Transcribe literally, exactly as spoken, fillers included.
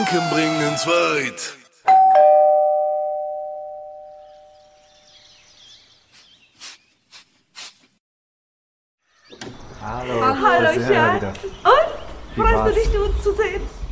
Franken bringen's weit. Hallo. Hallo, das ist Hella Schatz. wieder. Und? Wie Freust war's? du dich, uns zu sehen?